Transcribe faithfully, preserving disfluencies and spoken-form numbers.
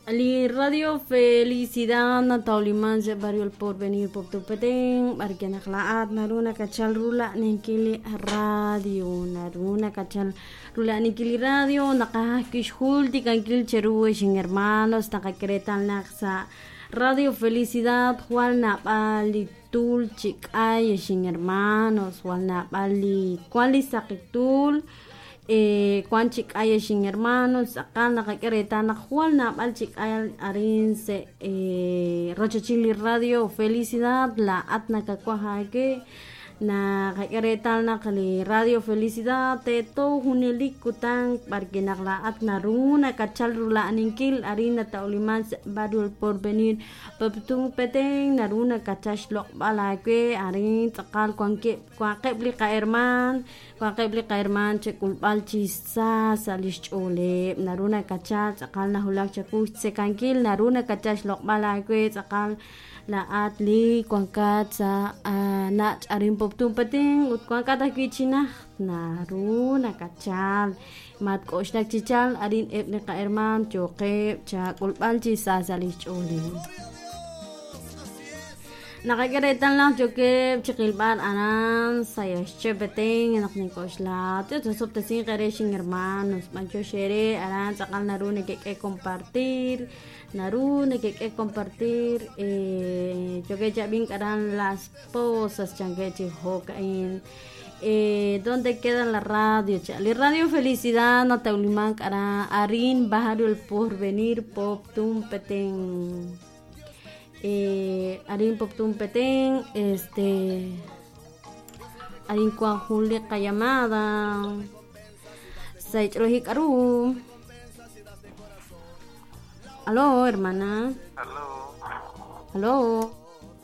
Ali Radio Felicidad na tauliman sa Barrio El Porvenir Poptupeteng barke naklaat naruna kachal rula ninkili radio naruna kachal rula ninkili radio nakakish hulti kankil cheruwe sing hermanos nakakretan naksa Radio Felicidad Juan Napali tul chikay sing hermanos Juan Napali kwali sakitul eh kwan chik ay sing hermanos acá nakakireta nakwal na al chik ay arin se eh Rochachili Radio Felicidad la at nakakwaha na kakireta na kali Radio Felicidad teto hunilik kutang barke nakla at naruna kachal rula aningkil arin na tauliman badul porvenir paputung peteng naruna kachash lok balake arin takal kwangke kwakebli ka herman kwakebli ka herman chekulpal chisa salish ole naruna kachal takal na hulak chaku sekankil naruna kachash lok balake takal la atli kwangkat sa uh, na arin poptung peting ut kwangkat akichina naru nakachal mat kosh nakchichal arin ep ne ka herman choke cha kulpal chi sa salis chole nakakiretan lang choke chikilban anan saya chebeting anak ni kosh la to sob tasing kare sing hermanos mancho shere aran sakal naru ne ke compartir naru ne que que compartir eh yo que ya bien caran las posas changuechi hocain eh dónde queda la radio chali Radio Felicidad no tauliman cara arin Barrio El Porvenir pop tum peteng eh arin pop tum peteng este arin kwa huli kayamada sai rohi karu. Aló, hermana. Aló. Aló.